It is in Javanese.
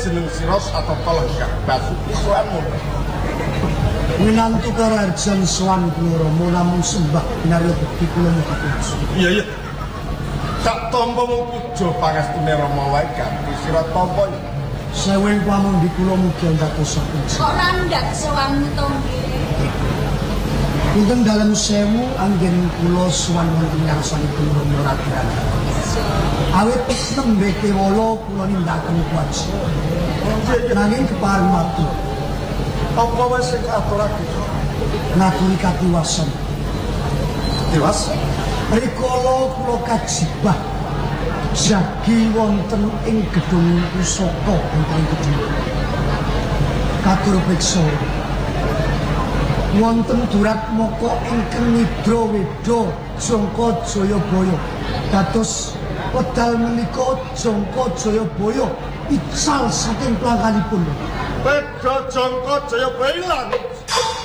jeneng sira satata lenggah Basuki Soemun. Winantu Kararjan Swan kula Rama namung sembah binarya bekti kula mugi puji. Iya. Sak tampa mung puja pangestune Rama wae ganti sira tampa. Seweng pamundi kula mugi antakosaken. Ora ndak sowan to nggih. Pinten dalem sewu anggen kula sowan wonten ngarsanipun Rama Radian. Awit nembe kewala kula nindakaken kewajiban. Nanging kepareng matur. Apa wae sing aturake? Ngaturi katiwasan. Dewas. Rikala kula kajibah jagi wonten ing gedung pusaka wonten gedung. Katur peksa. Wonten durat moko ingkang nidra weda Jangka Jayabaya. Dados wedal menika Jangka Jayabaya ical saking plangkanipun. Weda Jangka Jayabaya ilang.